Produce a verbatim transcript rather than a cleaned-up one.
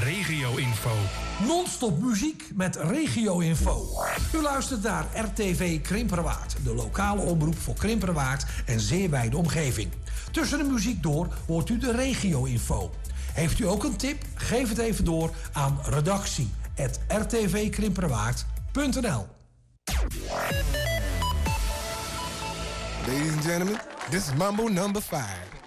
regio-info. Non-stop muziek met regio-info. U luistert naar R T V Krimperwaard, de lokale omroep voor Krimperwaard en zeer wijde omgeving. Tussen de muziek door hoort u de regio-info. Heeft u ook een tip? Geef het even door aan redactie at r t v krimperwaard punt n l. Ladies and gentlemen, this is Mambo number five.